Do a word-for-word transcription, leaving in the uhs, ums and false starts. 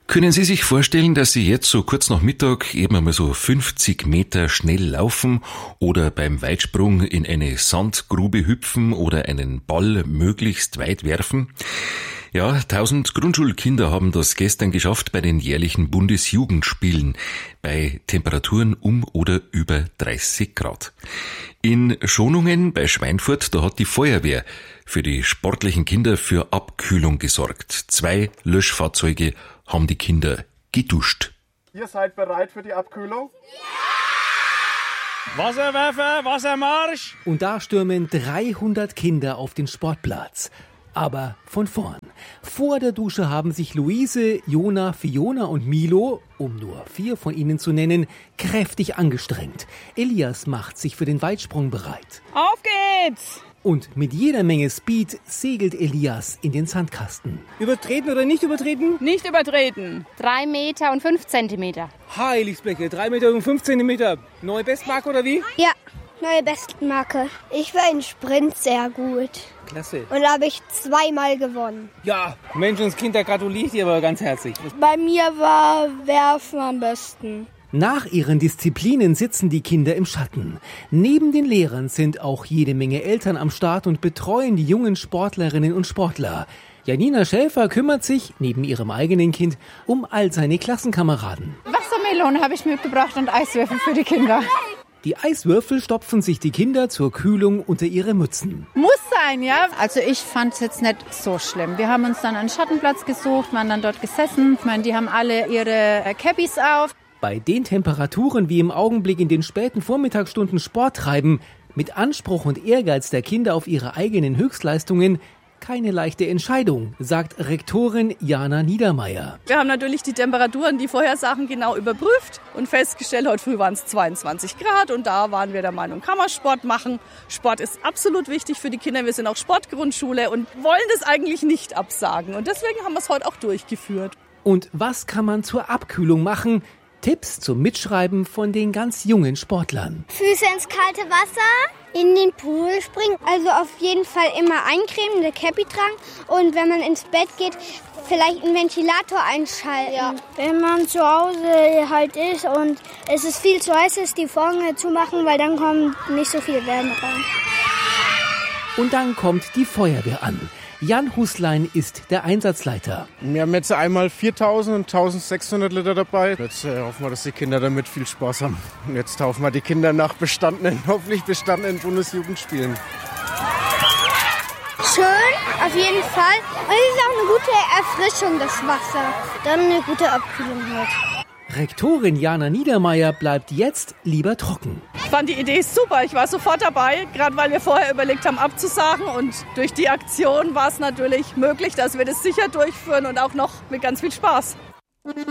Können Sie sich vorstellen, dass Sie jetzt so kurz nach Mittag eben einmal so fünfzig Meter schnell laufen oder beim Weitsprung in eine Sandgrube hüpfen oder einen Ball möglichst weit werfen? Ja, tausend Grundschulkinder haben das gestern geschafft bei den jährlichen Bundesjugendspielen bei Temperaturen um oder über dreißig Grad. In Schonungen bei Schweinfurt, da hat die Feuerwehr für die sportlichen Kinder für Abkühlung gesorgt. Zwei Löschfahrzeuge haben die Kinder geduscht. Ihr seid bereit für die Abkühlung? Ja! Wasserwerfer, Wassermarsch! Und da stürmen dreihundert Kinder auf den Sportplatz. Aber von vorn. Vor der Dusche haben sich Luise, Jona, Fiona und Milo, um nur vier von ihnen zu nennen, kräftig angestrengt. Elias macht sich für den Weitsprung bereit. Auf geht's! Und mit jeder Menge Speed segelt Elias in den Sandkasten. Übertreten oder nicht übertreten? Nicht übertreten. Drei Meter und fünf Zentimeter. Heiligsblecke, drei Meter und fünf Zentimeter. Neue Bestmarke oder wie? Ja, neue Bestmarke. Ich war in Sprint sehr gut. Klasse. Und da habe ich zweimal gewonnen. Ja, Menschenskind, da gratuliere ich dir aber ganz herzlich. Bei mir war Werfen am besten. Nach ihren Disziplinen sitzen die Kinder im Schatten. Neben den Lehrern sind auch jede Menge Eltern am Start und betreuen die jungen Sportlerinnen und Sportler. Janina Schäfer kümmert sich, neben ihrem eigenen Kind, um all seine Klassenkameraden. Wassermelone habe ich mitgebracht und Eiswürfel für die Kinder. Die Eiswürfel stopfen sich die Kinder zur Kühlung unter ihre Mützen. Muss sein, ja? Also ich fand es jetzt nicht so schlimm. Wir haben uns dann einen Schattenplatz gesucht, waren dann dort gesessen. Ich meine, die haben alle ihre Cappies auf. Bei den Temperaturen, wie im Augenblick in den späten Vormittagsstunden Sport treiben, mit Anspruch und Ehrgeiz der Kinder auf ihre eigenen Höchstleistungen, keine leichte Entscheidung, sagt Rektorin Jana Niedermeyer. Wir haben natürlich die Temperaturen, die Vorhersagen genau überprüft und festgestellt, heute früh waren es zweiundzwanzig Grad und da waren wir der Meinung, kann man Sport machen. Sport ist absolut wichtig für die Kinder. Wir sind auch Sportgrundschule und wollen das eigentlich nicht absagen und deswegen haben wir es heute auch durchgeführt. Und was kann man zur Abkühlung machen? Tipps zum Mitschreiben von den ganz jungen Sportlern. Füße ins kalte Wasser, in den Pool springen, also auf jeden Fall immer eincremen, eine Cappy tragen und wenn man ins Bett geht, vielleicht einen Ventilator einschalten. Ja. Wenn man zu Hause halt ist und es ist viel zu heiß, ist die Vorhänge zumachen, weil dann kommt nicht so viel Wärme rein. Und dann kommt die Feuerwehr an. Jan Huslein ist der Einsatzleiter. Wir haben jetzt einmal viertausend und eintausendsechshundert Liter dabei. Jetzt äh, hoffen wir, dass die Kinder damit viel Spaß haben. Und jetzt taufen wir die Kinder nach bestandenen, hoffentlich bestandenen Bundesjugendspielen. Schön, auf jeden Fall. Und es ist auch eine gute Erfrischung, das Wasser. Dann eine gute Abkühlung halt. Rektorin Jana Niedermeyer bleibt jetzt lieber trocken. Ich fand die Idee super, ich war sofort dabei, gerade weil wir vorher überlegt haben abzusagen und durch die Aktion war es natürlich möglich, dass wir das sicher durchführen und auch noch mit ganz viel Spaß.